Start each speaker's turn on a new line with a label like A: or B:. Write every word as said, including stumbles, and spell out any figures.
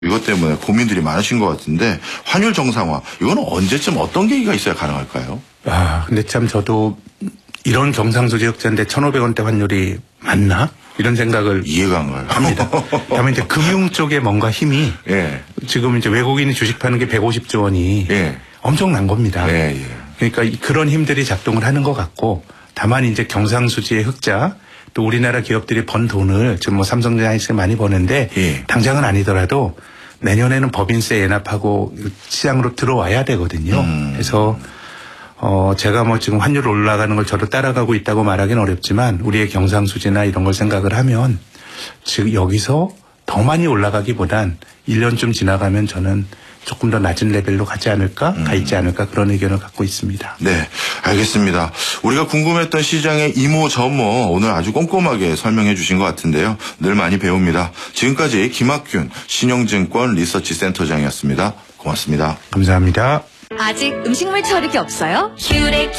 A: 이것 때문에 고민들이 많으신 것 같은데 환율 정상화 이거는 언제쯤 어떤 계기가 있어야 가능할까요?
B: 아 근데 참 저도 이런 경상수지 흑자인데 천오백 원대 환율이 맞나? 이런 생각을
A: 이해가 안 가요.
B: 합니다. 다만 이제 금융 쪽에 뭔가 힘이
A: 예.
B: 지금 이제 외국인이 주식 파는 게 백오십조 원이
A: 예.
B: 엄청난 겁니다.
A: 예, 예.
B: 그러니까 그런 힘들이 작동을 하는 것 같고 다만 이제 경상수지의 흑자 또 우리나라 기업들이 번 돈을 지금 뭐 삼성전자에서 많이 버는데
A: 예.
B: 당장은 아니더라도 내년에는 법인세 연납하고 시장으로 들어와야 되거든요.
A: 음.
B: 그래서 어 제가 뭐 지금 환율 올라가는 걸 저도 따라가고 있다고 말하기는 어렵지만 우리의 경상수지나 이런 걸 생각을 하면 지금 여기서 더 많이 올라가기보단 일 년쯤 지나가면 저는 조금 더 낮은 레벨로 가지 않을까,
A: 음.
B: 가 있지 않을까 그런 의견을 갖고 있습니다.
A: 네, 알겠습니다. 우리가 궁금했던 시장의 이모저모 오늘 아주 꼼꼼하게 설명해 주신 것 같은데요. 늘 많이 배웁니다. 지금까지 김학균 신영증권 리서치 센터장이었습니다. 고맙습니다.
B: 감사합니다.
C: 아직 음식물 처리기 없어요? 큐렉